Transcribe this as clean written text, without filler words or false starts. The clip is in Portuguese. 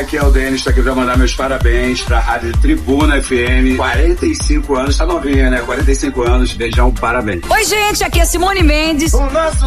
aqui é o Denis, tô aqui pra mandar meus parabéns pra Rádio Tribuna FM. 45 anos, tá novinha, né? 45 anos, beijão, parabéns. Oi, gente, aqui é Simone Mendes. O nosso